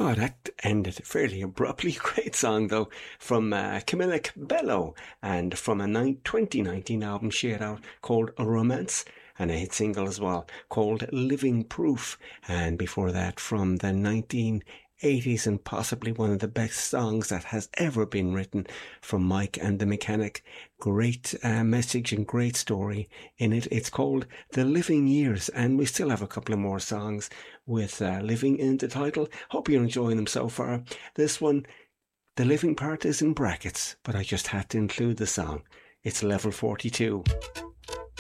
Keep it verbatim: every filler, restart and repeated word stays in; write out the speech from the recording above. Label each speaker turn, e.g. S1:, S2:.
S1: Oh, that ended fairly abruptly. Great song, though, from uh, Camilla Cabello, and from a ni- twenty nineteen album she had out called Romance, and a hit single as well called Living Proof. And before that, from the nineteen eighties, and possibly one of the best songs that has ever been written, from Mike and the Mechanic. Great uh, message and great story in it. It's called The Living Years, and we still have a couple of more songs with uh, living in the title. Hope you're enjoying them so far. This one, the living part is in brackets, but I just had to include the song. It's Level forty-two.